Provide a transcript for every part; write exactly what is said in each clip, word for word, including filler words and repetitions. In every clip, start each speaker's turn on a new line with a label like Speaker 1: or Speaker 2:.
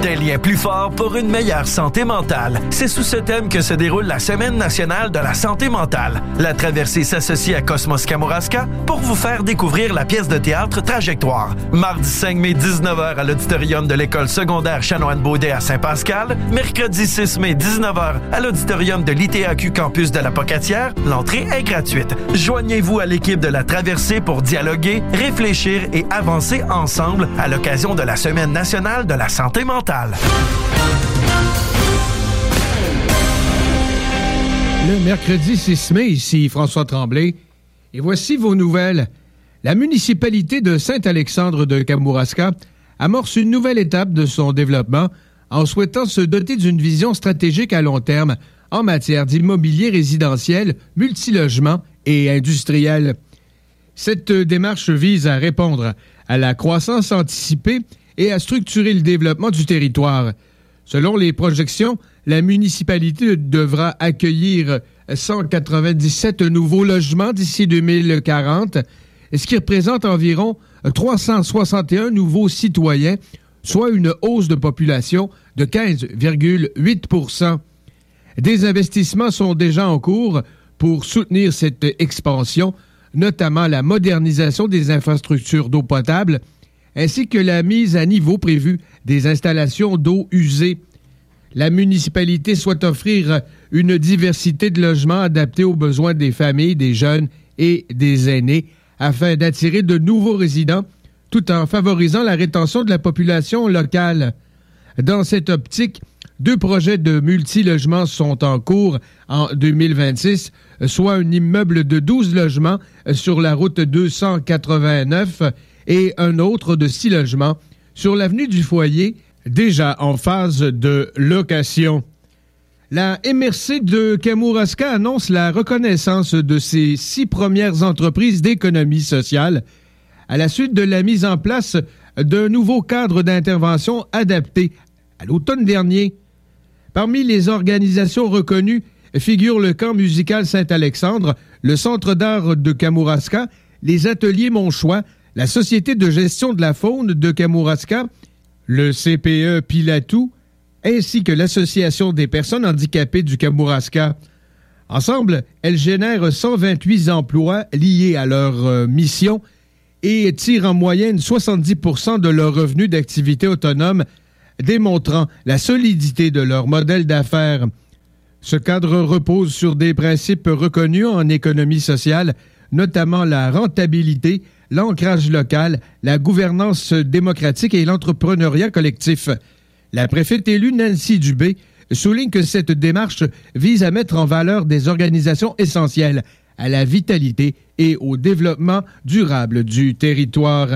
Speaker 1: Des liens plus forts pour une meilleure santé mentale. C'est sous ce thème que se déroule la Semaine nationale de la santé mentale. La traversée s'associe à Cosmos Kamouraska pour vous faire découvrir la pièce de théâtre Trajectoire. Mardi cinq mai, dix-neuf heures à l'auditorium de l'école secondaire Chanoine-Baudet à Saint-Pascal. Mercredi six mai, dix-neuf heures à l'auditorium de l'I T A Q campus de la Pocatière. L'entrée est gratuite. Joignez-vous à l'équipe de la traversée pour dialoguer, réfléchir et avancer ensemble à l'occasion de la Semaine nationale de la santé mentale.
Speaker 2: Le mercredi six mai, ici François Tremblay, et voici vos nouvelles. La municipalité de Saint-Alexandre de Kamouraska amorce une nouvelle étape de son développement en souhaitant se doter d'une vision stratégique à long terme en matière d'immobilier résidentiel, multilogement et industriel. Cette démarche vise à répondre à la croissance anticipée et à structurer le développement du territoire. Selon les projections, la municipalité devra accueillir cent quatre-vingt-dix-sept nouveaux logements d'ici deux mille quarante, ce qui représente environ trois cent soixante et un nouveaux citoyens, soit une hausse de population de quinze virgule huit pour cent. Des investissements sont déjà en cours pour soutenir cette expansion, notamment la modernisation des infrastructures d'eau potable, ainsi que la mise à niveau prévue des installations d'eau usée. La municipalité souhaite offrir une diversité de logements adaptés aux besoins des familles, des jeunes et des aînés, afin d'attirer de nouveaux résidents, tout en favorisant la rétention de la population locale. Dans cette optique, deux projets de multilogements sont en cours en deux mille vingt-six, soit un immeuble de douze logements sur la route deux cent quatre-vingt-neuf et un autre de six logements sur l'avenue du Foyer, déjà en phase de location. La M R C de Kamouraska annonce la reconnaissance de ses six premières entreprises d'économie sociale à la suite de la mise en place d'un nouveau cadre d'intervention adapté à l'automne dernier. Parmi les organisations reconnues figurent le Camp musical Saint-Alexandre, le Centre d'art de Kamouraska, les Ateliers Monchois, la Société de gestion de la faune de Kamouraska, le C P E Pilatou, ainsi que l'Association des personnes handicapées du Kamouraska. Ensemble, elles génèrent cent vingt-huit emplois liés à leur euh, mission et tirent en moyenne soixante-dix pour cent de leurs revenus d'activité autonome, démontrant la solidité de leur modèle d'affaires. Ce cadre repose sur des principes reconnus en économie sociale, notamment la rentabilité, l'ancrage local, la gouvernance démocratique et l'entrepreneuriat collectif. La préfète élue Nancy Dubé souligne que cette démarche vise à mettre en valeur des organisations essentielles à la vitalité et au développement durable du territoire.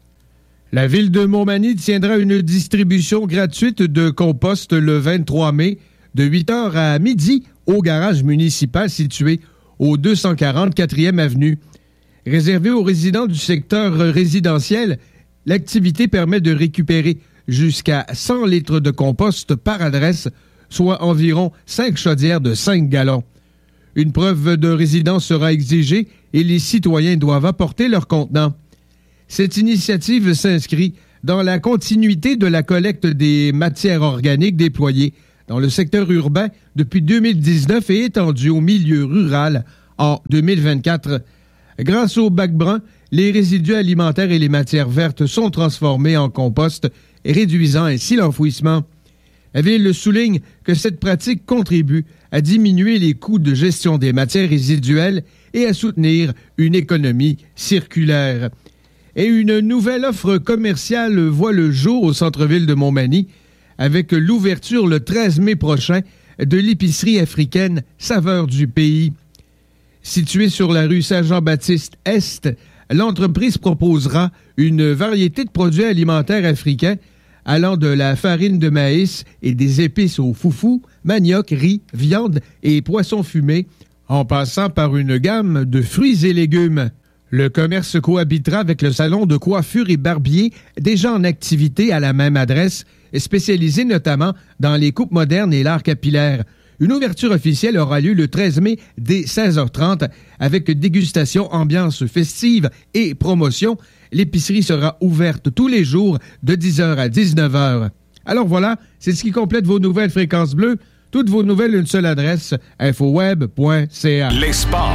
Speaker 2: La ville de Montmagny tiendra une distribution gratuite de compost le vingt-trois mai de huit heures à midi au garage municipal situé au deux cent quarante quatrième avenue. Réservée aux résidents du secteur résidentiel, l'activité permet de récupérer jusqu'à cent litres de compost par adresse, soit environ cinq chaudières de cinq gallons. Une preuve de résidence sera exigée et les citoyens doivent apporter leur contenant. Cette initiative s'inscrit dans la continuité de la collecte des matières organiques déployées dans le secteur urbain depuis deux mille dix-neuf et étendue au milieu rural en deux mille vingt-quatre. Grâce au bac brun, les résidus alimentaires et les matières vertes sont transformés en compost, réduisant ainsi l'enfouissement. La Ville souligne que cette pratique contribue à diminuer les coûts de gestion des matières résiduelles et à soutenir une économie circulaire. Et une nouvelle offre commerciale voit le jour au centre-ville de Montmagny avec l'ouverture le treize mai prochain de l'épicerie africaine Saveurs du Pays. Située sur la rue Saint-Jean-Baptiste-Est, l'entreprise proposera une variété de produits alimentaires africains allant de la farine de maïs et des épices au foufou, manioc, riz, viande et poissons fumés, en passant par une gamme de fruits et légumes. Le commerce cohabitera avec le salon de coiffure et barbier déjà en activité à la même adresse, spécialisé notamment dans les coupes modernes et l'art capillaire. Une ouverture officielle aura lieu le treize mai dès seize heures trente avec dégustation, ambiance festive et promotion. L'épicerie sera ouverte tous les jours de dix heures à dix-neuf heures. Alors voilà, c'est ce qui complète vos nouvelles Fréquences Bleues. Toutes vos nouvelles, une seule adresse, infoweb point c a.
Speaker 3: Les sports.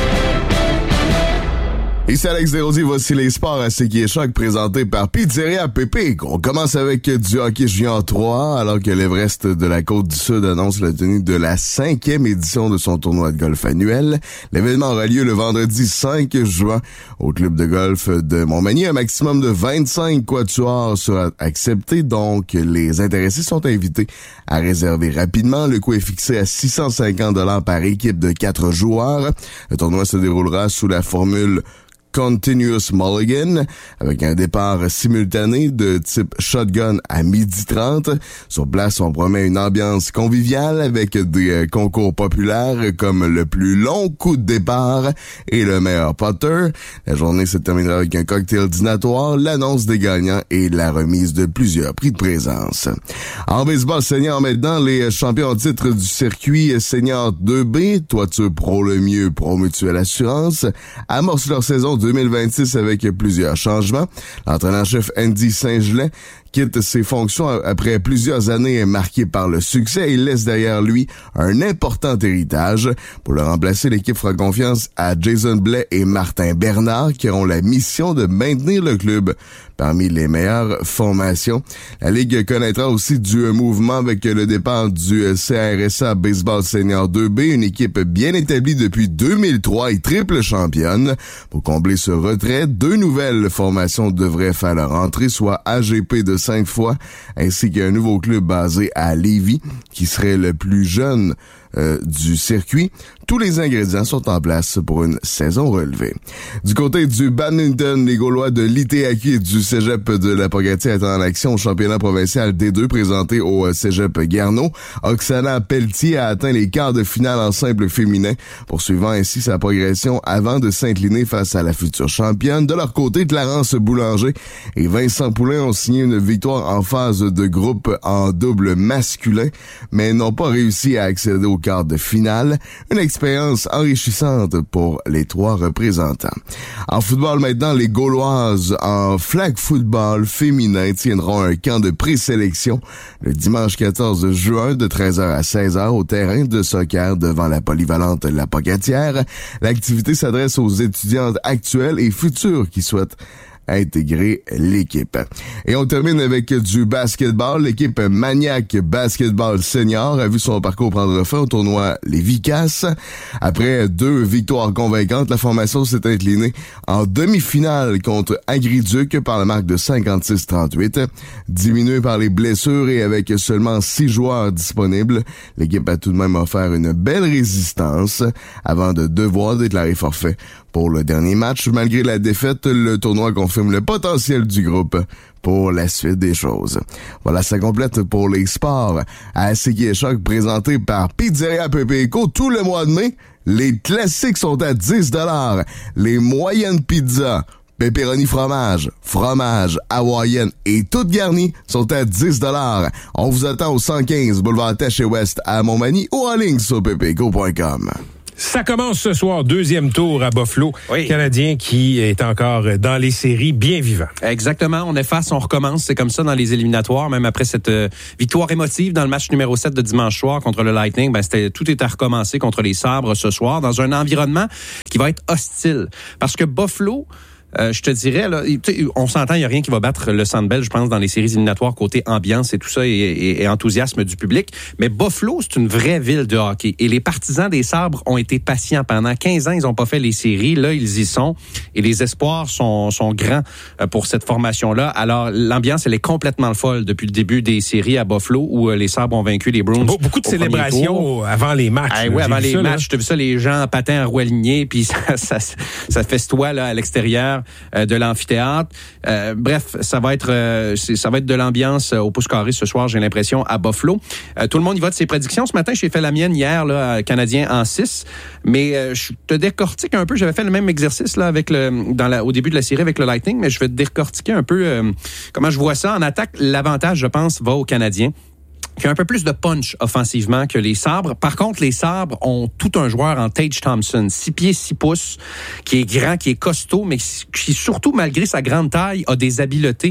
Speaker 4: Ici Alex Desrosiers, voici les sports à C Q Choc présentés par Pizzeria Pépé. On commence avec du hockey junior trois, alors que l'Everest de la Côte-du-Sud annonce la tenue de la cinquième édition de son tournoi de golf annuel. L'événement aura lieu le vendredi cinq juin au club de golf de Montmagny. Un maximum de vingt-cinq quatuors sera accepté, donc les intéressés sont invités à réserver rapidement. Le coût est fixé à six cent cinquante dollars par équipe de quatre joueurs. Le tournoi se déroulera sous la formule Continuous Mulligan, avec un départ simultané de type shotgun à midi trente. Sur place, on promet une ambiance conviviale avec des concours populaires comme le plus long coup de départ et le meilleur putter. La journée se terminera avec un cocktail dînatoire, l'annonce des gagnants et la remise de plusieurs prix de présence. En baseball senior maintenant, les champions en titre du circuit senior deux B, Toiture Pro Le Mieux, Pro Mutuelle Assurance, amorcent leur saison deux mille vingt-six avec plusieurs changements. L'entraîneur-chef Andy Saint-Gelais quitte ses fonctions après plusieurs années marquées par le succès et laisse derrière lui un important héritage. Pour le remplacer, l'équipe fera confiance à Jason Blais et Martin Bernard qui auront la mission de maintenir le club parmi les meilleures formations. La Ligue connaîtra aussi du mouvement avec le départ du C R S A Baseball Senior deux B, une équipe bien établie depuis deux mille trois et triple championne. Pour combler ce retrait, deux nouvelles formations devraient faire leur entrée, soit A G P de cinq fois, ainsi qu'un nouveau club basé à Lévis, qui serait le plus jeune euh, du circuit. Tous les ingrédients sont en place pour une saison relevée. Du côté du badminton, les Gaulois de l'I T A Q et du Cégep de la Pocatière étaient en action au championnat provincial D deux présenté au Cégep Garneau. Oksana Pelletier a atteint les quarts de finale en simple féminin, poursuivant ainsi sa progression avant de s'incliner face à la future championne. De leur côté, Clarence Boulanger et Vincent Poulain ont signé une victoire en phase de groupe en double masculin, mais n'ont pas réussi à accéder aux quarts de finale. Une expérience enrichissante pour les trois représentants. En football maintenant, les Gauloises en flag football féminin tiendront un camp de présélection le dimanche quatorze juin de treize heures à seize heures au terrain de soccer devant la polyvalente La Pocatière. L'activité s'adresse aux étudiantes actuelles et futures qui souhaitent intégrer l'équipe. Et on termine avec du basketball. L'équipe Maniac Basketball Senior a vu son parcours prendre fin au tournoi Les Vicas. Après deux victoires convaincantes, la formation s'est inclinée en demi-finale contre Agriduc par la marque de cinquante-six trente-huit. Diminuée par les blessures et avec seulement six joueurs disponibles, l'équipe a tout de même offert une belle résistance avant de devoir déclarer forfait pour le dernier match. Malgré la défaite, le tournoi confirme le potentiel du groupe pour la suite des choses. Voilà, ça complète pour les sports à C Q Choc présenté par Pizzeria Pépéco. Tout le mois de mai, les classiques sont à dix dollars. Les moyennes pizzas, pepperoni fromage, fromage, hawaïenne et toutes garnies sont à dix dollars. On vous attend au cent quinze boulevard Taché-Ouest à Montmagny ou en ligne sur pepéco point com.
Speaker 3: Ça commence ce soir, deuxième tour à Buffalo. Oui. Canadien qui est encore dans les séries, bien vivant.
Speaker 5: Exactement. On efface, on recommence. C'est comme ça dans les éliminatoires. Même après cette euh, victoire émotive dans le match numéro sept de dimanche soir contre le Lightning, ben, c'était, tout est à recommencer contre les Sabres ce soir dans un environnement qui va être hostile. Parce que Buffalo... Euh, je te dirais, là, on s'entend, il n'y a rien qui va battre le Centre Bell, je pense, dans les séries éliminatoires côté ambiance et tout ça et, et, et enthousiasme du public. Mais Buffalo, c'est une vraie ville de hockey. Et les partisans des Sabres ont été patients. Pendant quinze ans, ils n'ont pas fait les séries. Là, ils y sont. Et les espoirs sont, sont grands pour cette formation-là. Alors, l'ambiance, elle est complètement folle depuis le début des séries à Buffalo où les Sabres ont vaincu les Bruins.
Speaker 3: Beaucoup de célébrations avant les matchs.
Speaker 5: Ah, oui, avant les ça, matchs. Tu as vu ça, les gens en patins à roue alignée, puis ça, ça, ça festoie là, à l'extérieur de l'amphithéâtre. Euh, bref, ça va être euh, c'est, ça va être de l'ambiance au pouce carré ce soir, j'ai l'impression, à Buffalo. Euh, tout le monde y va de ses prédictions. Ce matin, j'ai fait la mienne hier, là, Canadien en six. Mais euh, je te décortique un peu. J'avais fait le même exercice là avec le dans la, au début de la série avec le Lightning, mais je vais te décortiquer un peu euh, comment je vois ça. En attaque, l'avantage, je pense, va aux Canadiens, qui a un peu plus de punch offensivement que les Sabres. Par contre, les Sabres ont tout un joueur en Tage Thompson, six pieds, six pouces, qui est grand, qui est costaud, mais qui surtout, malgré sa grande taille, a des habiletés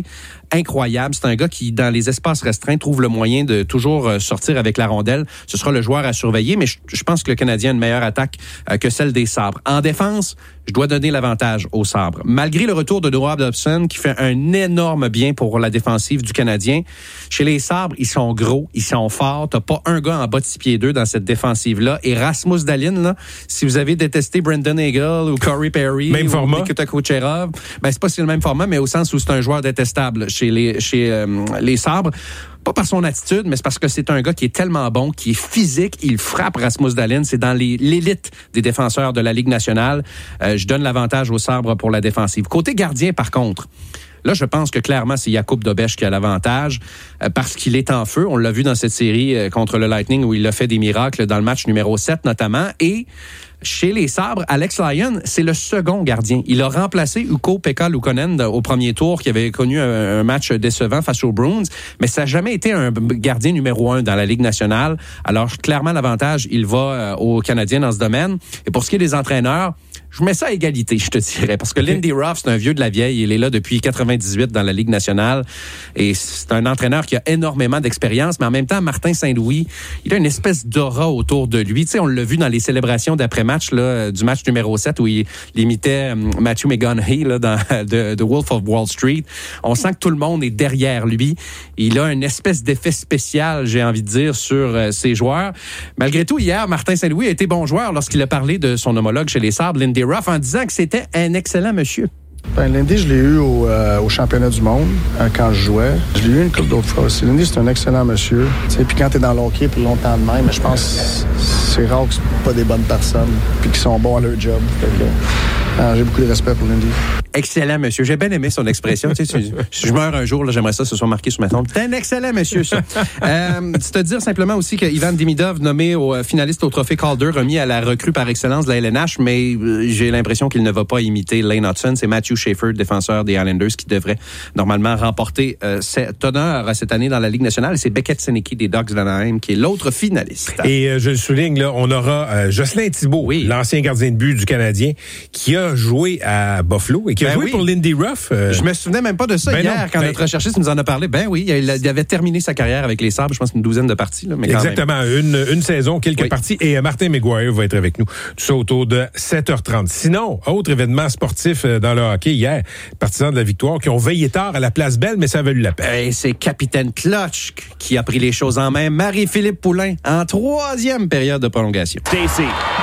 Speaker 5: incroyable. C'est un gars qui, dans les espaces restreints, trouve le moyen de toujours sortir avec la rondelle. Ce sera le joueur à surveiller, mais je, je pense que le Canadien a une meilleure attaque euh, que celle des Sabres. En défense, je dois donner l'avantage aux Sabres. Malgré le retour de Noah Dobson, qui fait un énorme bien pour la défensive du Canadien, chez les Sabres, ils sont gros, ils sont forts. T'as pas un gars en bas de six pieds deux dans cette défensive-là. Et Rasmus Dahlin, là, si vous avez détesté Brendan Eagle ou Corey Perry
Speaker 3: même
Speaker 5: ou
Speaker 3: format.
Speaker 5: Nikita Kucherov, ben c'est pas si le même format, mais au sens où c'est un joueur détestable chez les chez euh, les Sabres. Pas par son attitude, mais c'est parce que c'est un gars qui est tellement bon, qui est physique, il frappe Rasmus Dahlin. C'est dans les, l'élite des défenseurs de la Ligue nationale. Euh, je donne l'avantage aux Sabres pour la défensive. Côté gardien, par contre, là, je pense que clairement, c'est Jakub Dobeš qui a l'avantage euh, parce qu'il est en feu. On l'a vu dans cette série euh, contre le Lightning où il a fait des miracles dans le match numéro sept notamment. Et chez les Sabres, Alex Lyon, c'est le second gardien. Il a remplacé Ukko-Pekka Luukkonen au premier tour, qui avait connu un, un match décevant face aux Bruins, mais ça n'a jamais été un gardien numéro un dans la Ligue nationale. Alors, clairement, l'avantage, il va euh, aux Canadiens dans ce domaine. Et pour ce qui est des entraîneurs, je mets ça à égalité, je te dirais, parce que Lindy Ruff, c'est un vieux de la vieille. Il est là depuis quatre-vingt-dix-huit dans la Ligue nationale. Et c'est un entraîneur qui a énormément d'expérience, mais en même temps, Martin Saint-Louis, il a une espèce d'aura autour de lui. Tu sais, on l'a vu dans les célébrations d'après-match, là, du match numéro sept, où il, il imitait Matthew McConaughey, là, dans The, The Wolf of Wall Street. On sent que tout le monde est derrière lui. Il a une espèce d'effet spécial, j'ai envie de dire, sur euh, ses joueurs. Malgré tout, hier, Martin Saint-Louis a été bon joueur lorsqu'il a parlé de son homologue chez les Sabres, Lindy Ruff, en disant que c'était un excellent monsieur.
Speaker 6: Ben, Lindy, je l'ai eu au, euh, au championnat du monde euh, quand je jouais. Je l'ai eu une couple d'autres fois aussi. Lindy, c'est un excellent monsieur. Puis quand tu es dans l'hockey pour longtemps de même, je pense que c'est rare que ce pas des bonnes personnes puis qui sont bons à leur job. Fait que, euh, j'ai beaucoup de respect pour Lindy.
Speaker 5: Excellent monsieur. J'ai bien aimé son expression. Tu sais, si je meurs un jour, là, j'aimerais ça que ce soit marqué sur ma tombe. T'es un excellent monsieur, ça. euh, c'est te dire simplement aussi que Ivan Demidov, nommé au finaliste au trophée Calder, remis à la recrue par excellence de la L N H, mais euh, j'ai l'impression qu'il ne va pas imiter Lane Hudson. C'est Matthew Schaefer, défenseur des Islanders, qui devrait normalement remporter euh, cet honneur cette année dans la Ligue nationale. Et c'est Beckett Senecki des Ducks d'Anaheim qui est l'autre finaliste.
Speaker 3: Et euh, je le souligne, là, on aura euh, Jocelyn Thibault, oui. l'ancien gardien de but du Canadien, qui a joué à Buffalo et qui a
Speaker 5: ben
Speaker 3: joué
Speaker 5: oui.
Speaker 3: pour Lindy Ruff. Euh...
Speaker 5: Je me souvenais même pas de ça
Speaker 3: ben
Speaker 5: hier,
Speaker 3: non,
Speaker 5: quand
Speaker 3: ben...
Speaker 5: notre recherchiste nous en a parlé. Ben oui, il, a, il avait terminé sa carrière avec les Sabres, je pense une douzaine de parties. Là, mais
Speaker 3: exactement, une, une saison, quelques
Speaker 5: oui.
Speaker 3: parties. Et euh, Martin McGuire va être avec nous. Tout ça autour de sept heures trente. Sinon, autre événement sportif euh, dans le hockey hier, partisans de la victoire qui ont veillé tard à la Place Belle, mais ça a valu la peine.
Speaker 5: Et c'est Capitaine Clutch qui a pris les choses en main. Marie-Philippe Poulin en troisième période de prolongation.
Speaker 7: Stacey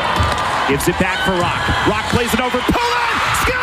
Speaker 7: gives it back for Rock. Rock plays it over. Poulin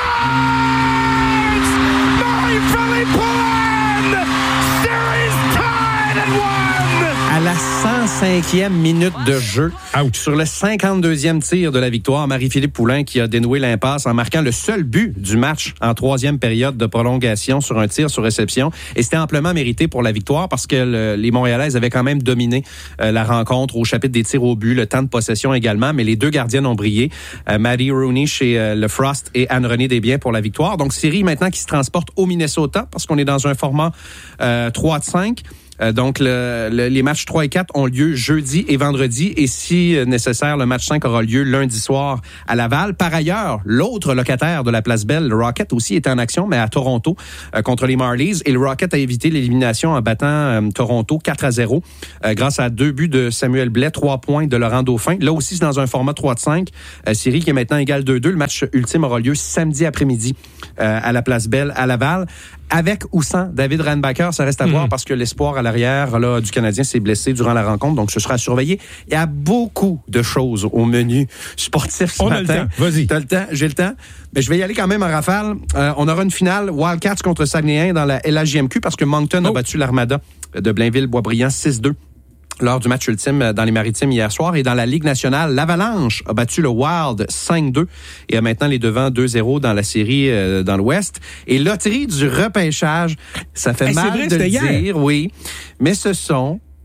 Speaker 7: scores! Marie-Philippe Poulin! Series tied at one!
Speaker 5: À la cent cinquième minute de jeu,
Speaker 3: Out.
Speaker 5: Sur le cinquante-deuxième tir de la victoire, Marie-Philippe Poulin qui a dénoué l'impasse en marquant le seul but du match en troisième période de prolongation sur un tir sur réception. Et c'était amplement mérité pour la victoire parce que le, les Montréalaises avaient quand même dominé euh, la rencontre au chapitre des tirs au but, le temps de possession également, mais les deux gardiennes ont brillé. Euh, Maddie Rooney chez euh, le Frost et Anne-Renée Desbiens pour la victoire. Donc, série maintenant qui se transporte au Minnesota parce qu'on est dans un format euh, trois de cinq. Euh, donc, le, le, les matchs trois et quatre ont lieu jeudi et vendredi. Et si nécessaire, le match cinq aura lieu lundi soir à Laval. Par ailleurs, l'autre locataire de la Place Belle, le Rocket, aussi est en action, mais à Toronto, euh, contre les Marlies. Et le Rocket a évité l'élimination en battant euh, Toronto quatre à zéro euh, grâce à deux buts de Samuel Blais, trois points de Laurent Dauphin. Là aussi, c'est dans un format trois de cinq. Euh, série qui est maintenant égale deux deux. Le match ultime aura lieu samedi après-midi euh, à la Place Belle à Laval. Avec ou sans David Reinbacher, ça reste à mmh. voir parce que l'espoir à l'arrière là, du Canadien s'est blessé durant la rencontre, donc ce sera à surveiller. Il y a beaucoup de choses au menu sportif ce
Speaker 3: on
Speaker 5: matin.
Speaker 3: On a le temps, vas-y.
Speaker 5: T'as le temps, j'ai le temps. Mais je vais y aller quand même en rafale. Euh, on aura une finale Wildcats contre Saguenayens dans la L H J M Q parce que Moncton oh. a battu l'Armada de Blainville-Boisbriand six deux. Lors du match ultime dans les Maritimes hier soir. Et dans la Ligue nationale, l'Avalanche a battu le Wild cinq deux et a maintenant les devants deux zéro dans la série euh, dans l'Ouest. Et loterie du repêchage, ça fait
Speaker 3: hey,
Speaker 5: mal
Speaker 3: vrai,
Speaker 5: de le
Speaker 3: hier.
Speaker 5: dire, oui, mais ce sont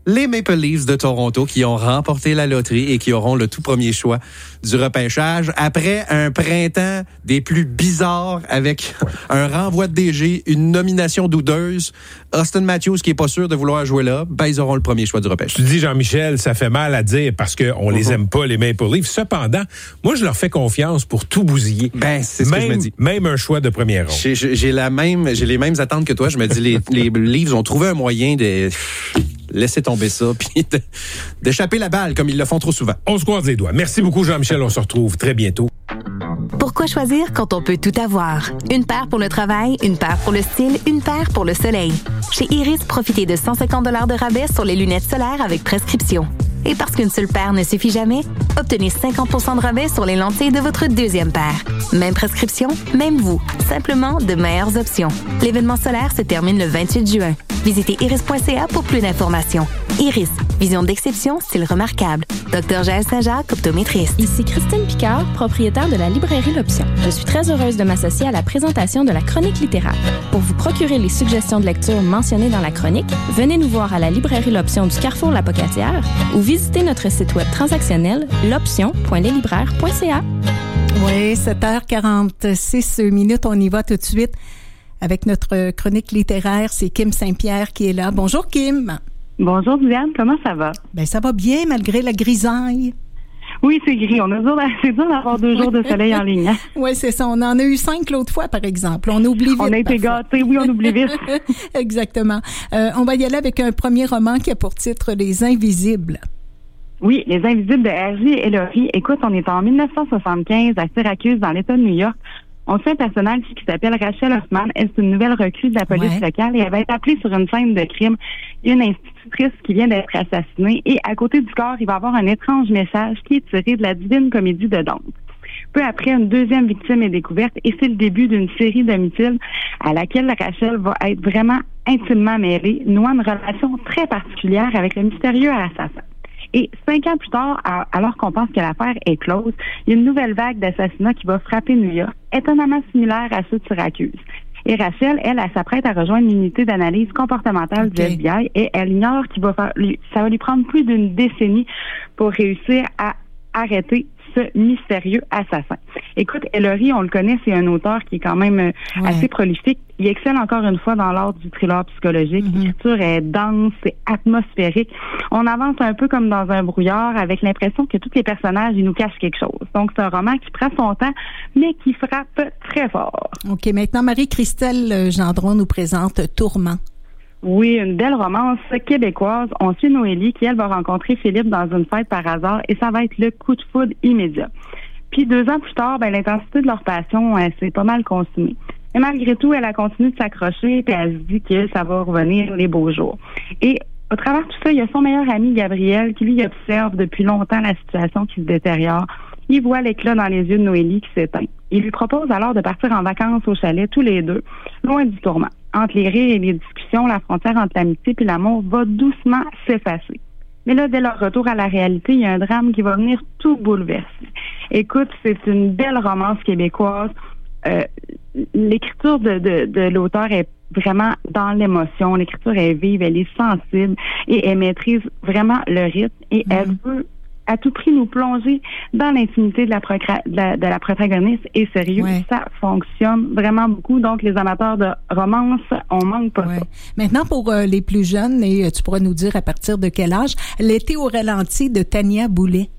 Speaker 5: les Maple Leafs de Toronto qui ont remporté la loterie et qui auront le tout premier choix du repêchage après un printemps des plus bizarres avec un renvoi de D G, une nomination douteuse. Austin Matthews qui est pas sûr de vouloir jouer là, ben ils auront le premier choix du repêchage.
Speaker 3: Tu dis, Jean-Michel, ça fait mal à dire parce qu'on les aime pas, les Maple Leafs. Cependant, moi, je leur fais confiance pour tout bousiller.
Speaker 5: Ben, c'est ce
Speaker 3: même,
Speaker 5: que je me dis.
Speaker 3: Même un choix de première ronde.
Speaker 5: J'ai, j'ai, la même, j'ai les mêmes attentes que toi. Je me dis, les, les Leafs ont trouvé un moyen de laisser tomber ça puis de, d'échapper la balle comme ils le font trop souvent.
Speaker 3: On se croise les doigts. Merci beaucoup, Jean-Michel. On se retrouve très bientôt.
Speaker 8: Pourquoi choisir quand on peut tout avoir? Une paire pour le travail, une paire pour le style, une paire pour le soleil. Chez Iris, profitez de cent cinquante dollars de rabais sur les lunettes solaires avec prescription. Et parce qu'une seule paire ne suffit jamais, obtenez cinquante pour cent de rabais sur les lentilles de votre deuxième paire. Même prescription, même vous. Simplement de meilleures options. L'événement solaire se termine le vingt-huit juin. Visitez iris point c a pour plus d'informations. Iris, vision d'exception, style remarquable. Docteur Jaël Saint-Jacques, optométriste.
Speaker 9: Ici Christine Picard, propriétaire de la librairie L'Option. Je suis très heureuse de m'associer à la présentation de la chronique littéraire. Pour vous procurer les suggestions de lecture mentionnées dans la chronique, venez nous voir à la librairie L'Option du Carrefour La Pocatière ou visitez notre site web transactionnel l'option point les libraires point c a.
Speaker 10: Oui, sept heures quarante-six minutes, on y va tout de suite avec notre chronique littéraire. C'est Kim Saint-Pierre qui est là. Bonjour Kim.
Speaker 11: Bonjour Diane, comment ça va?
Speaker 10: Ben ça va bien malgré la grisaille.
Speaker 11: Oui, c'est gris. On a dur, c'est dur d'avoir deux jours de soleil en ligne. Hein?
Speaker 10: Oui, c'est ça. On en a eu cinq l'autre fois, par exemple. On oublie vite.
Speaker 11: On a été gâtés. Oui, on oublie vite.
Speaker 10: Exactement. Euh, on va y aller avec un premier roman qui a pour titre Les Invisibles.
Speaker 11: Oui, Les Invisibles de Hergé et Laurie. Écoute, on est en dix-neuf cent soixante-quinze à Syracuse, dans l'État de New York. On suit un personnage qui s'appelle Rachel Hoffman. Elle, c'est une nouvelle recrue de la police ouais. locale et elle va être appelée sur une scène de crime. Il y a une institutrice qui vient d'être assassinée et à côté du corps, il va y avoir un étrange message qui est tiré de la Divine Comédie de Dante. Peu après, une deuxième victime est découverte et c'est le début d'une série d'homicides à laquelle Rachel va être vraiment intimement mêlée, nouant une relation très particulière avec le mystérieux assassin. Et cinq ans plus tard, alors qu'on pense que l'affaire est close, il y a une nouvelle vague d'assassinats qui va frapper New York, étonnamment similaire à ceux de Syracuse. Et Rachel, elle, elle s'apprête à rejoindre l'unité d'analyse comportementale okay. du F B I et elle ignore qu'il va faire, lui, ça va lui prendre plus d'une décennie pour réussir à arrêter ce mystérieux assassin. Écoute, Laurie, on le connaît, c'est un auteur qui est quand même ouais. assez prolifique. Il excelle encore une fois dans l'art du thriller psychologique. Mm-hmm. L'écriture est dense, c'est atmosphérique. On avance un peu comme dans un brouillard avec l'impression que tous les personnages, ils nous cachent quelque chose. Donc, c'est un roman qui prend son temps, mais qui frappe très fort.
Speaker 10: OK, maintenant, Marie-Christelle Gendron nous présente Tourment.
Speaker 11: Oui, une belle romance québécoise. On suit Noélie qui, elle, va rencontrer Philippe dans une fête par hasard et ça va être le coup de foudre immédiat. Puis deux ans plus tard, ben l'intensité de leur passion elle, s'est pas mal consumée. Mais malgré tout, elle a continué de s'accrocher et elle se dit que ça va revenir les beaux jours. Et au travers de tout ça, il y a son meilleur ami Gabriel qui, lui, observe depuis longtemps la situation qui se détériore. Il voit l'éclat dans les yeux de Noélie qui s'éteint. Il lui propose alors de partir en vacances au chalet, tous les deux, loin du tourment. Entre les rires et les discussions, la frontière entre l'amitié et l'amour va doucement s'effacer. Mais là, dès leur retour à la réalité, il y a un drame qui va venir tout bouleverser. Écoute, c'est une belle romance québécoise. Euh, l'écriture de, de, de l'auteur est vraiment dans l'émotion. L'écriture est vive, elle est sensible et elle maîtrise vraiment le rythme et mmh. elle veut à tout prix nous plonger dans l'intimité de la, procra- de la, de la protagoniste. Et sérieux, ouais. ça fonctionne vraiment beaucoup. Donc, les amateurs de romance, on manque pas ouais. ça.
Speaker 10: Maintenant, pour euh, les plus jeunes, et tu pourras nous dire à partir de quel âge, L'été au ralenti de Tania Boulet.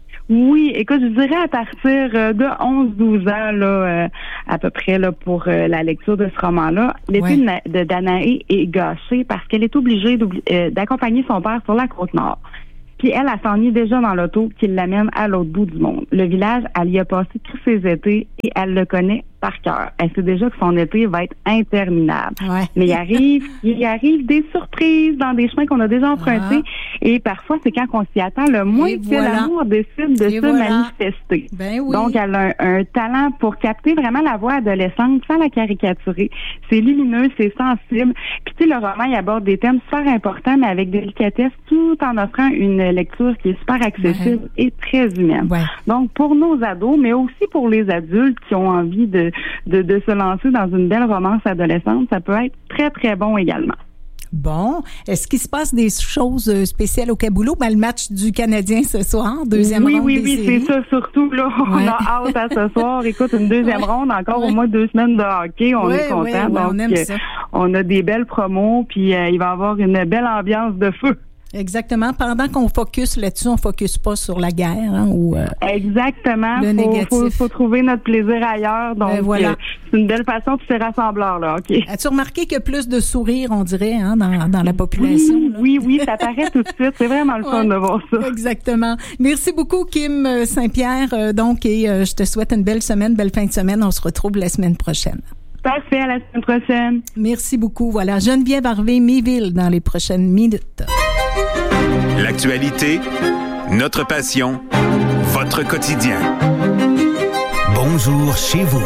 Speaker 11: Oui, écoute, je dirais à partir de onze douze ans, là, euh, à peu près, là, pour euh, la lecture de ce roman-là. L'été ouais. de Danaé est gâché parce qu'elle est obligée euh, d'accompagner son père sur la Côte-Nord. Puis elle, elle s'ennuie déjà dans l'auto qui l'amène à l'autre bout du monde. Le village, elle y a passé tous ses étés et elle le connaît par cœur. Elle sait déjà que son été va être interminable. Ouais. Mais il arrive, il arrive des surprises dans des chemins qu'on a déjà empruntés. Ah. Et parfois, c'est quand on s'y attend le moins et que voilà. l'amour décide de et se voilà. manifester.
Speaker 10: Ben oui.
Speaker 11: Donc, elle a un, un talent pour capter vraiment la voix adolescente sans la caricaturer. C'est lumineux, c'est sensible. Puis tu sais, le roman, il aborde des thèmes super importants, mais avec délicatesse, tout en offrant une lecture qui est super accessible ouais. et très humaine. Ouais. Donc, pour nos ados, mais aussi pour les adultes qui ont envie de De, de se lancer dans une belle romance adolescente, ça peut être très, très bon également.
Speaker 10: Bon. Est-ce qu'il se passe des choses spéciales au Caboulot? Ben, le match du Canadien ce soir, deuxième
Speaker 11: oui,
Speaker 10: ronde
Speaker 11: oui,
Speaker 10: des
Speaker 11: oui,
Speaker 10: séries.
Speaker 11: c'est ça, surtout, là.
Speaker 10: Ouais.
Speaker 11: On a hâte à ce soir. Écoute, une deuxième
Speaker 10: Ouais.
Speaker 11: ronde, encore
Speaker 10: Ouais.
Speaker 11: au moins deux semaines de hockey. On
Speaker 10: Ouais,
Speaker 11: est content.
Speaker 10: ouais, ouais,
Speaker 11: donc,
Speaker 10: on aime ça.
Speaker 11: euh, on a des belles promos, puis euh, il va y avoir une belle ambiance de feu.
Speaker 10: Exactement. Pendant qu'on focus là-dessus, on focus pas sur la guerre, hein, ou euh,
Speaker 11: Exactement.
Speaker 10: le
Speaker 11: faut,
Speaker 10: négatif.
Speaker 11: faut, faut trouver notre plaisir ailleurs. Donc,
Speaker 10: Ben voilà.
Speaker 11: euh, c'est une belle façon de ces rassembleurs, là. OK.
Speaker 10: As-tu remarqué qu'il y a plus de sourires, on dirait, hein, dans, dans la population?
Speaker 11: Oui,
Speaker 10: là?
Speaker 11: oui, oui, ça paraît tout de suite. C'est vraiment le fun
Speaker 10: Ouais.
Speaker 11: de voir ça.
Speaker 10: Exactement. Merci beaucoup, Kim Saint-Pierre. Euh, donc, et euh, je te souhaite une belle semaine, belle fin de semaine. On se retrouve la semaine prochaine.
Speaker 11: Parfait, à la semaine prochaine.
Speaker 10: Merci beaucoup. Voilà, Geneviève Harvey-Méville dans les prochaines minutes.
Speaker 12: L'actualité, notre passion, votre quotidien.
Speaker 13: Bonjour chez vous.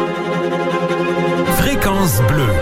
Speaker 13: Fréquence bleue.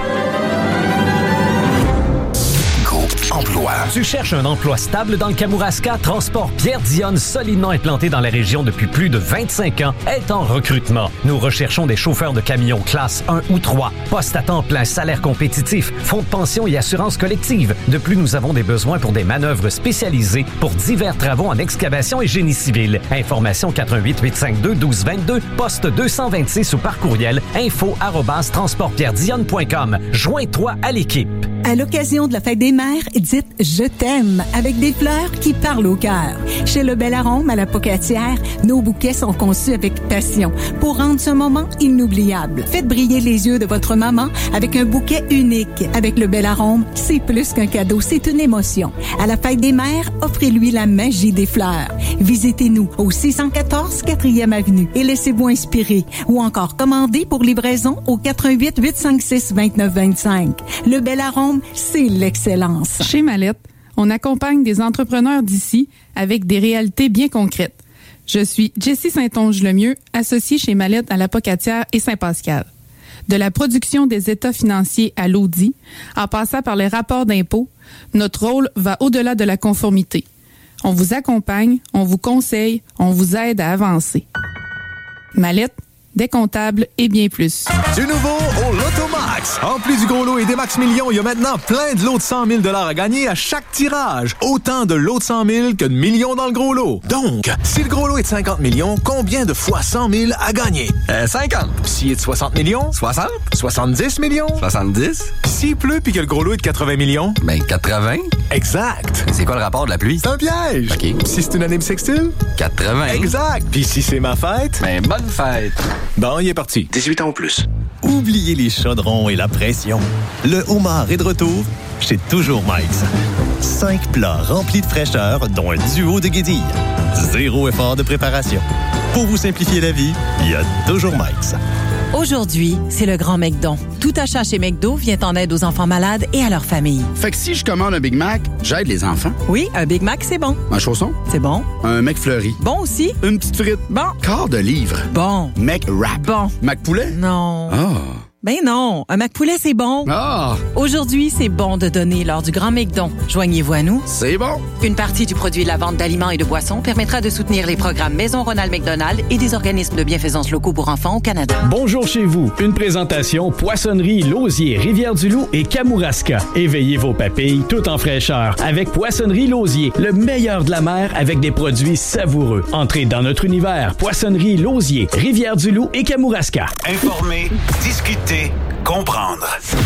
Speaker 13: Emploi.
Speaker 14: Tu cherches un emploi stable dans le Kamouraska? Transport Pierre Dionne, solidement implanté dans la région depuis plus de vingt-cinq ans, est en recrutement. Nous recherchons des chauffeurs de camions classe un ou trois. Poste à temps plein, salaire compétitif, fonds de pension et assurance collective. De plus, nous avons des besoins pour des manœuvres spécialisées pour divers travaux en excavation et génie civil. Information quatre un huit, huit cinq deux, un deux deux deux, poste deux cent vingt-six ou par courriel info arobase transport pierre dionne point com. Joins-toi à l'équipe.
Speaker 10: À l'occasion de la fête des mères, dites « Je t'aime » avec des fleurs qui parlent au cœur. Chez Le Bel Arôme à la Pocatière, nos bouquets sont conçus avec passion pour rendre ce moment inoubliable. Faites briller les yeux de votre maman avec un bouquet unique. Avec Le Bel Arôme, c'est plus qu'un cadeau, c'est une émotion. À la fête des mères, offrez-lui la magie des fleurs. Visitez-nous au six cent quatorze quatrième avenue et laissez-vous inspirer. Ou encore commandez pour livraison au quatre un huit, huit cinq six, deux neuf deux cinq. Le Bel Arôme, c'est l'excellence.
Speaker 15: Chez Mallette, on accompagne des entrepreneurs d'ici avec des réalités bien concrètes. Je suis Jessie Saint-Onge-Lemieux, associée chez Mallette à la Pocatière et Saint-Pascal. De la production des états financiers à l'audit, en passant par les rapports d'impôts, notre rôle va au-delà de la conformité. On vous accompagne, on vous conseille, on vous aide à avancer. Mallette, des comptables et bien plus.
Speaker 16: Du nouveau au Lotomax. En plus du gros lot et des max millions, il y a maintenant plein de lots de cent mille dollars à gagner à chaque tirage. Autant de lots de cent mille que de millions dans le gros lot. Donc, si le gros lot est de cinquante millions, combien de fois cent mille à gagner?
Speaker 17: Euh, cinquante.
Speaker 16: S'il est de soixante millions?
Speaker 17: soixante.
Speaker 16: soixante-dix millions?
Speaker 17: soixante-dix.
Speaker 16: S'il pleut puis que le gros lot est de quatre-vingts millions?
Speaker 17: Ben, quatre-vingts.
Speaker 16: Exact.
Speaker 17: C'est quoi le rapport de la pluie?
Speaker 16: C'est un piège.
Speaker 17: OK.
Speaker 16: Si c'est une année bissextile?
Speaker 17: quatre-vingts.
Speaker 16: Exact. Puis si c'est ma fête?
Speaker 17: Ben, bonne fête.
Speaker 16: Bon, il est parti.
Speaker 13: dix-huit ans ou plus.
Speaker 18: Oubliez les chaudrons et la pression. Le homard est de retour chez Toujours Mike's. Cinq plats remplis de fraîcheur, dont un duo de guédilles. Zéro effort de préparation. Pour vous simplifier la vie, il y a Toujours Mike's.
Speaker 19: Aujourd'hui, c'est le grand McDon. Tout achat chez McDo vient en aide aux enfants malades et à leur famille.
Speaker 20: Fait que si je commande un Big Mac, j'aide les enfants.
Speaker 19: Oui, un Big Mac, c'est bon.
Speaker 20: Un chausson?
Speaker 19: C'est bon.
Speaker 20: Un McFlurry?
Speaker 19: Bon aussi.
Speaker 20: Une petite frite?
Speaker 19: Bon.
Speaker 20: Quart de livre?
Speaker 19: Bon.
Speaker 20: McWrap?
Speaker 19: Bon.
Speaker 20: McPoulet?
Speaker 19: Non.
Speaker 20: Ah.
Speaker 19: Ben non, un McPoulet, c'est bon.
Speaker 20: Ah!
Speaker 19: Aujourd'hui, c'est bon de donner lors du Grand McDon. Joignez-vous à nous.
Speaker 20: C'est bon.
Speaker 19: Une partie du produit de la vente d'aliments et de boissons permettra de soutenir les programmes Maison Ronald McDonald et des organismes de bienfaisance locaux pour enfants au Canada.
Speaker 21: Bonjour chez vous. Une présentation Poissonnerie Lausier, Rivière-du-Loup et Kamouraska. Éveillez vos papilles tout en fraîcheur avec Poissonnerie Lausier, le meilleur de la mer avec des produits savoureux. Entrez dans notre univers. Poissonnerie Lausier, Rivière-du-Loup et Kamouraska.
Speaker 12: Informer, discuter, comprendre.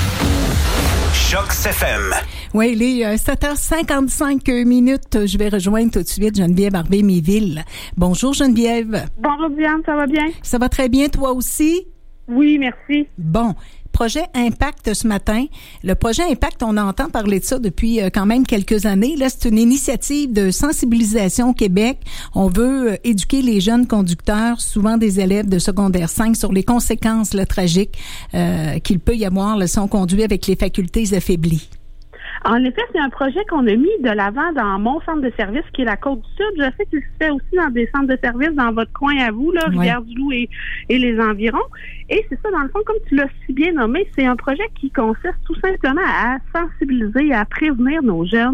Speaker 12: Choc F M.
Speaker 10: Oui, il est euh, sept heures cinquante-cinq minutes. Je vais rejoindre tout de suite Geneviève Harvey-Méville. Bonjour Geneviève.
Speaker 11: Bonjour Diane, ça va bien?
Speaker 10: Ça va très bien, toi aussi?
Speaker 11: Oui, merci.
Speaker 10: Bon. Projet Impact ce matin. Le projet Impact, on entend parler de ça depuis euh, quand même quelques années. Là, c'est une initiative de sensibilisation au Québec. On veut euh, éduquer les jeunes conducteurs, souvent des élèves de secondaire cinq, sur les conséquences là, tragiques euh, qu'il peut y avoir là, si on conduit avec les facultés affaiblies.
Speaker 11: En effet, c'est un projet qu'on a mis de l'avant dans mon centre de service qui est la Côte-du-Sud. Je sais qu'il se fait aussi dans des centres de service dans votre coin à vous, là, ouais. Rivière-du-Loup et, et les environs. Et c'est ça, dans le fond, comme tu l'as si bien nommé, c'est un projet qui consiste tout simplement à sensibiliser, à prévenir nos jeunes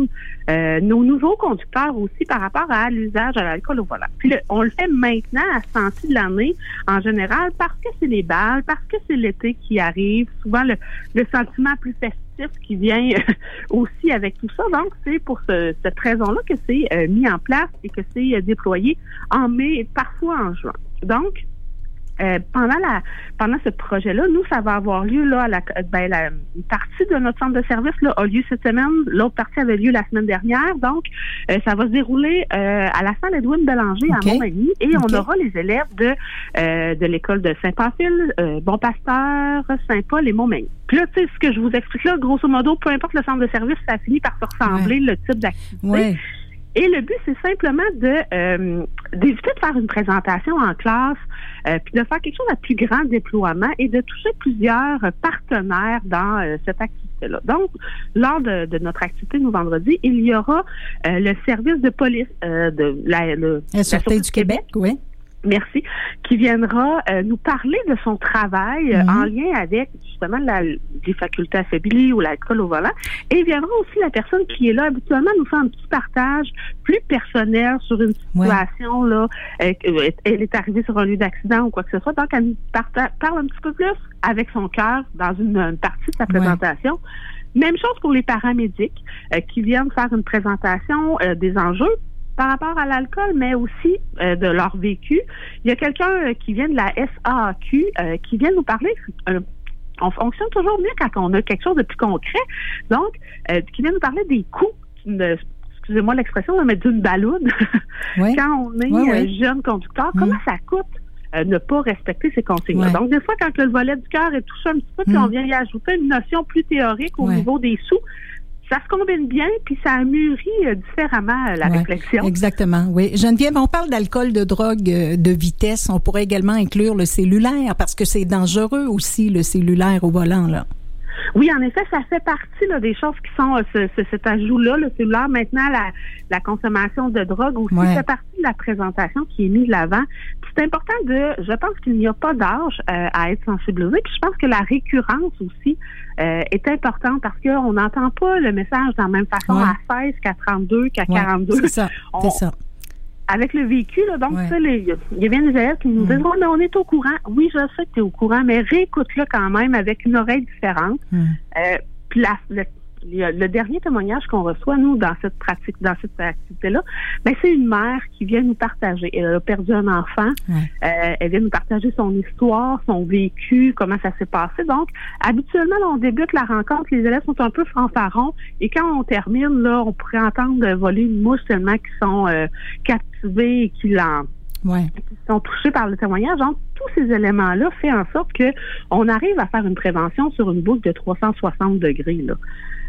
Speaker 1: euh, nos nouveaux conducteurs aussi par rapport à l'usage de l'alcool au volant. Puis le, on le fait maintenant à ce temps-ci de l'année en général parce que c'est les balles, parce que c'est l'été qui arrive, souvent le, le sentiment plus festif qui vient aussi avec tout ça. Donc, c'est pour ce, cette raison-là que c'est euh, mis en place et que c'est euh, déployé en mai et parfois en juin. Donc, Euh, pendant la pendant ce projet-là, nous, ça va avoir lieu là à la ben la une partie de notre centre de service là a lieu cette semaine, l'autre partie avait lieu la semaine dernière, donc euh, ça va se dérouler euh, à la salle Edwin Bélanger okay. à Montmagny et okay. on aura les élèves de euh, de l'école de Saint-Pamphile, euh, Bon Pasteur, Saint-Paul et Montmagny. Puis là, tu sais, ce que je vous explique là, grosso modo, peu importe le centre de service, ça finit par se ressembler ouais. le type d'activité. Ouais. Et le but, c'est simplement de euh, d'éviter de faire une présentation en classe, euh, puis de faire quelque chose à plus grand déploiement et de toucher plusieurs partenaires dans euh, cette activité-là. Donc, lors de, de notre activité, nous, vendredi, il y aura euh, le service de police euh, de la, le,
Speaker 10: la Sûreté du Québec, oui.
Speaker 1: Merci, qui viendra euh, nous parler de son travail euh, mm-hmm. en lien avec justement la, les facultés affaiblies ou l'alcool au volant. Et il viendra aussi la personne qui est là habituellement nous faire un petit partage plus personnel sur une situation, ouais. là, euh, elle est arrivée sur un lieu d'accident ou quoi que ce soit. Donc, elle nous parta- parle un petit peu plus avec son cœur dans une, une partie de sa présentation. Ouais. Même chose pour les paramédics euh, qui viennent faire une présentation euh, des enjeux par rapport à l'alcool, mais aussi euh, de leur vécu. Il y a quelqu'un euh, qui vient de la S A A Q euh, qui vient nous parler. Euh, on fonctionne toujours mieux quand on a quelque chose de plus concret. Donc, euh, qui vient nous parler des coûts, de, excusez-moi l'expression, mais d'une balloune. Oui. Quand on est oui, euh, oui. jeune conducteur, mmh. comment ça coûte euh, ne pas respecter ces consignes-là? Ouais. Donc, des fois, quand le volet du cœur est touché un petit peu, mmh. puis on vient y ajouter une notion plus théorique au ouais. niveau des sous, ça se combine bien, puis ça a mûri euh, différemment euh, la ouais, réflexion.
Speaker 10: Exactement, oui. Geneviève, on parle d'alcool, de drogue, euh, de vitesse. On pourrait également inclure le cellulaire, parce que c'est dangereux aussi, le cellulaire au volant, là.
Speaker 1: Oui, en effet, ça fait partie là, des choses qui sont euh, ce, ce, cet ajout-là, le cellulaire. Maintenant, la, la consommation de drogue aussi ouais. fait partie de la présentation qui est mise de l'avant. Puis c'est important de, je pense qu'il n'y a pas d'âge euh, à être sensibilisé. Puis je pense que la récurrence aussi euh, est importante parce qu'on n'entend pas le message de la même façon ouais. à seize qu'à trente-deux, qu'à ouais, quarante-deux.
Speaker 10: C'est ça,
Speaker 1: on,
Speaker 10: c'est ça.
Speaker 1: Avec le vécu, là, donc,
Speaker 10: ouais.
Speaker 1: ça, les, il y a bien des élèves qui nous disent, mm. oh, mais on est au courant. Oui, je sais que tu es au courant, mais réécoute-le quand même avec une oreille différente. Mm. Euh, puis la, le, le, le dernier témoignage qu'on reçoit, nous, dans cette pratique, dans cette activité-là, ben, c'est une mère qui vient nous partager. Elle a perdu un enfant. Ouais. Euh, elle vient nous partager son histoire, son vécu, comment ça s'est passé. Donc, habituellement, là, on débute la rencontre, les élèves sont un peu fanfarons, et quand on termine, là, on pourrait entendre voler une mouche tellement qu'ils sont euh, captivés et qu'ils en
Speaker 10: Ouais.
Speaker 1: qui sont touchés par le témoignage. Donc, tous ces éléments-là font en sorte que on arrive à faire une prévention sur une boucle de trois cent soixante degrés, là.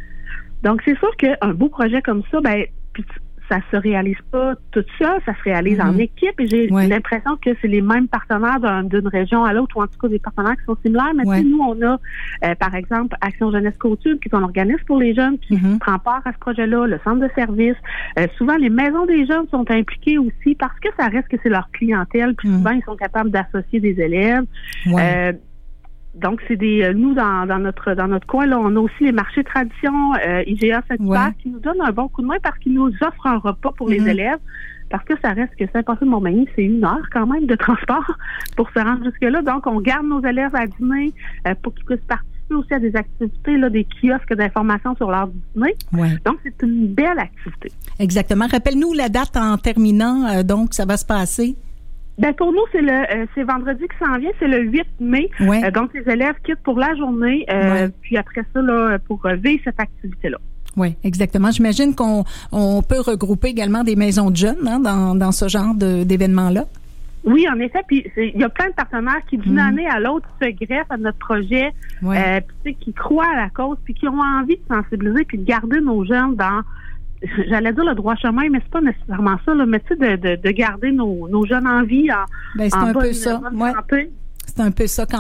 Speaker 1: Donc, c'est sûr qu'un beau projet comme ça, ben, ça se réalise pas tout seul, ça se réalise mm-hmm. en équipe et j'ai ouais. l'impression que c'est les mêmes partenaires d'un, d'une région à l'autre ou en tout cas des partenaires qui sont similaires. Mais ouais. nous, on a, euh, par exemple, Action Jeunesse Côte-Sud, qui est un organisme pour les jeunes qui mm-hmm. prend part à ce projet-là, le centre de service. Euh, souvent, les maisons des jeunes sont impliquées aussi parce que ça reste que c'est leur clientèle puis mm-hmm. souvent, ils sont capables d'associer des élèves. Ouais. Euh, Donc, c'est des nous, dans, dans notre dans notre coin, là, on a aussi les marchés traditions, euh, I G A Saint-Hubert, ouais. qui nous donnent un bon coup de main parce qu'ils nous offrent un repas pour mm-hmm. les élèves. Parce que ça reste que Saint-Pamphile-Montmagny, c'est une heure quand même de transport pour se rendre jusque-là. Donc, on garde nos élèves à dîner euh, pour qu'ils puissent participer aussi à des activités, là, des kiosques d'information sur l'heure du dîner. Ouais. Donc, c'est une belle activité.
Speaker 10: Exactement. Rappelle-nous la date en terminant, euh, donc, ça va se passer.
Speaker 1: Ben pour nous, c'est le euh, c'est vendredi qui s'en vient, c'est le huit mai. Ouais. Euh, donc, les élèves quittent pour la journée, euh, ouais. puis après ça, là, pour euh, vivre cette activité-là.
Speaker 10: Oui, exactement. J'imagine qu'on on peut regrouper également des maisons de jeunes hein, dans, dans ce genre de, d'événements-là.
Speaker 1: Oui, en effet. Puis il y a plein de partenaires qui, d'une mmh. année à l'autre, se greffent à notre projet, ouais. euh, puis qui croient à la cause, puis qui ont envie de sensibiliser, puis de garder nos jeunes dans... J'allais dire le droit chemin, mais c'est pas nécessairement ça, là, mais tu sais, de, de, de garder nos, nos jeunes en vie, en,
Speaker 10: ben, c'est
Speaker 1: en
Speaker 10: un
Speaker 1: bonne,
Speaker 10: peu ça.
Speaker 1: bonne
Speaker 10: ouais.
Speaker 1: santé.
Speaker 10: C'est un peu ça quand